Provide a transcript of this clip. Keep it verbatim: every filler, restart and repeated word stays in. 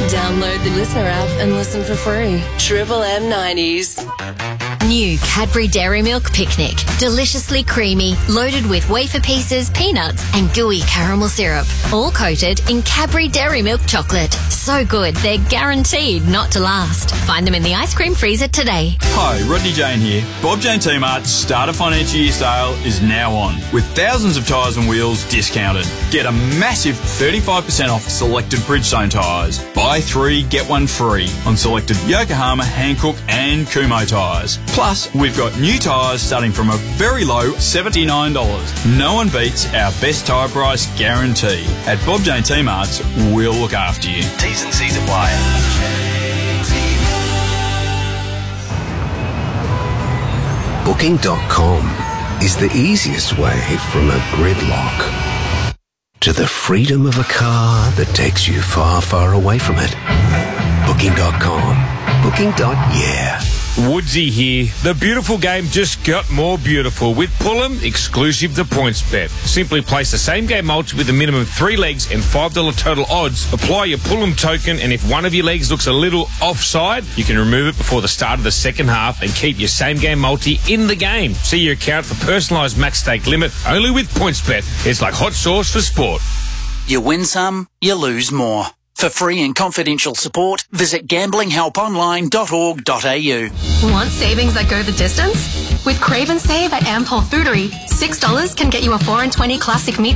Download the Listener app and listen for free. Triple M nineties. New Cadbury Dairy Milk Picnic. Deliciously creamy, loaded with wafer pieces, peanuts and gooey caramel syrup. All coated in Cadbury Dairy Milk chocolate. So good, they're guaranteed not to last. Find them in the ice cream freezer today. Hi, Rodney Jane here. Bob Jane T-Mart's Starter Financial Year sale is now on, with thousands of tyres and wheels discounted. Get a massive thirty-five percent off selected Bridgestone tyres. Buy three, get one free on selected Yokohama, Hankook and Kumho tyres. Plus, we've got new tyres starting from a very low seventy-nine dollars. No one beats our best tyre price guarantee. At Bob Jane T-Mart's, we'll look after you. T's and C's apply. Booking dot com is the easiest way from a gridlock to the freedom of a car that takes you far, far away from it. Booking dot com. Booking. Yeah. Woodsy here. The beautiful game just got more beautiful with Pullum exclusive to PointsBet. Simply place the same game multi with a minimum of three legs and five dollars total odds. Apply your Pullum token, and if one of your legs looks a little offside, you can remove it before the start of the second half and keep your same game multi in the game. See your account for personalised max stake limit only with PointsBet. It's like hot sauce for sport. You win some, you lose more. For free and confidential support, visit gambling help online dot org dot a u. Want savings that go the distance? With Crave and Save at Ampol Foodery, six dollars can get you a four and twenty classic meat